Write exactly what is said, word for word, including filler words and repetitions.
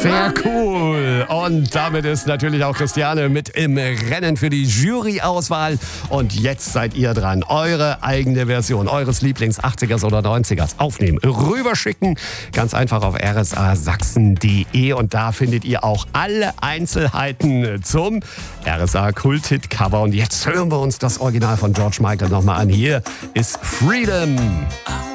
Sehr cool. Und damit ist natürlich auch Christiane mit im Rennen für die Jury-Auswahl. Und jetzt seid ihr dran. Eure eigene Version eures Lieblings-achtzigers oder neunzigers aufnehmen, rüberschicken. Ganz einfach auf r s a sachsen punkt d e. Und da findet ihr auch alle Einzelheiten zum R S A Kult-Hit-Cover. Und jetzt hören wir uns das Original von George Michael nochmal an. Hier ist Freedom.